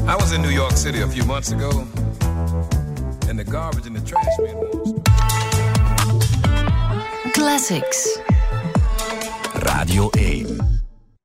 I was in New York City a few months ago, and the garbage in the trash man. Classics. Radio 1.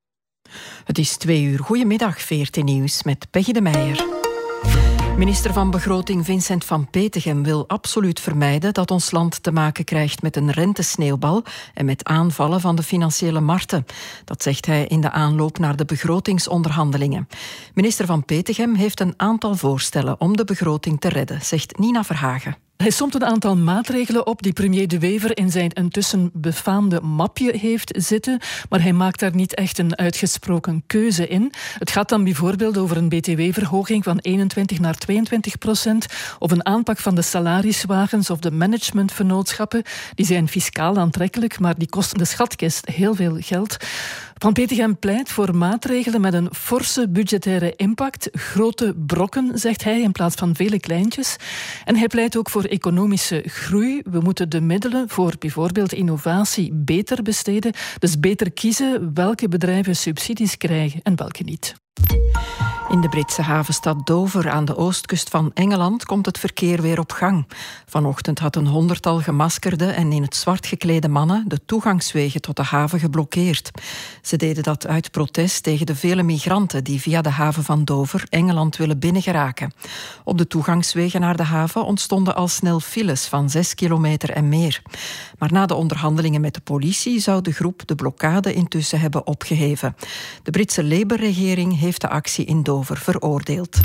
Het is 2:00. Goedemiddag, VRT Nieuws met Peggy de Meijer. Minister van Begroting Vincent van Petegem wil absoluut vermijden dat ons land te maken krijgt met een rentesneeuwbal en met aanvallen van de financiële markten. Dat zegt hij in de aanloop naar de begrotingsonderhandelingen. Minister van Petegem heeft een aantal voorstellen om de begroting te redden, zegt Nina Verhagen. Hij somt een aantal maatregelen op die premier De Wever in zijn intussen befaamde mapje heeft zitten, maar hij maakt daar niet echt een uitgesproken keuze in. Het gaat dan bijvoorbeeld over een btw-verhoging van 21 naar 22%, of een aanpak van de salariswagens of de managementvernootschappen. Die zijn fiscaal aantrekkelijk, maar die kosten de schatkist heel veel geld. Van Petegem pleit voor maatregelen met een forse budgettaire impact. Grote brokken, zegt hij, in plaats van vele kleintjes. En hij pleit ook voor economische groei. We moeten de middelen voor bijvoorbeeld innovatie beter besteden. Dus beter kiezen welke bedrijven subsidies krijgen en welke niet. In de Britse havenstad Dover aan de oostkust van Engeland komt het verkeer weer op gang. Vanochtend had een 100-tal gemaskerde en in het zwart geklede mannen de toegangswegen tot de haven geblokkeerd. Ze deden dat uit protest tegen de vele migranten die via de haven van Dover Engeland willen binnengeraken. Op de toegangswegen naar de haven ontstonden al snel files van 6 kilometer en meer. Maar na de onderhandelingen met de politie zou de groep de blokkade intussen hebben opgeheven. De Britse Labour-regering heeft de actie in Dover veroordeeld.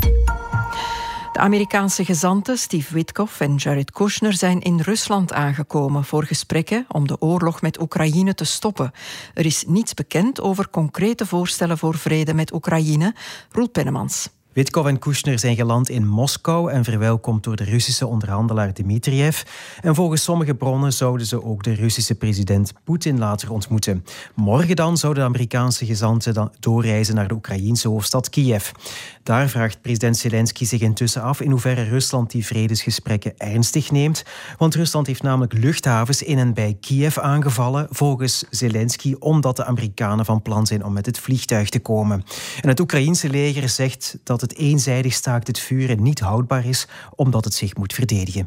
De Amerikaanse gezanten Steve Witkoff en Jared Kushner zijn in Rusland aangekomen voor gesprekken om de oorlog met Oekraïne te stoppen. Er is niets bekend over concrete voorstellen voor vrede met Oekraïne. Roel Pennemans. Witkoff en Kushner zijn geland in Moskou en verwelkomd door de Russische onderhandelaar Dmitriev. En volgens sommige bronnen zouden ze ook de Russische president Poetin later ontmoeten. Morgen dan zouden de Amerikaanse gezanten doorreizen naar de Oekraïense hoofdstad Kiev. Daar vraagt president Zelensky zich intussen af in hoeverre Rusland die vredesgesprekken ernstig neemt. Want Rusland heeft namelijk luchthavens in en bij Kiev aangevallen, volgens Zelensky, omdat de Amerikanen van plan zijn om met het vliegtuig te komen. En het Oekraïense leger zegt dat het eenzijdig staakt het vuren niet houdbaar is, omdat het zich moet verdedigen.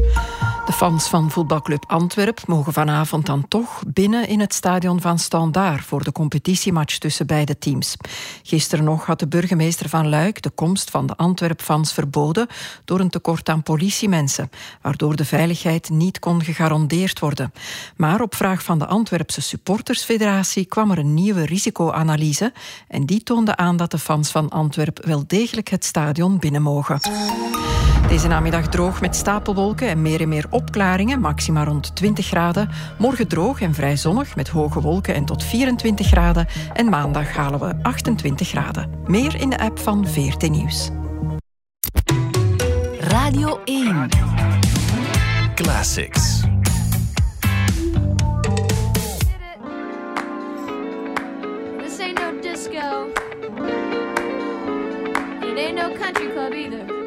De fans van voetbalclub Antwerp mogen vanavond dan toch binnen in het stadion van Standaard voor de competitiematch tussen beide teams. Gisteren nog had de burgemeester van Luik de komst van de Antwerp-fans verboden door een tekort aan politiemensen, waardoor de veiligheid niet kon gegarandeerd worden. Maar op vraag van de Antwerpse supportersfederatie kwam er een nieuwe risicoanalyse en die toonde aan dat de fans van Antwerp wel degelijk het stadion binnen mogen. Deze namiddag droog met stapelwolken en meer opklaringen, maxima rond 20 graden. Morgen droog en vrij zonnig met hoge wolken en tot 24 graden. En maandag halen we 28 graden. Meer in de app van VRT Nieuws. Radio 1. Classics. This ain't no disco. It ain't no country club either.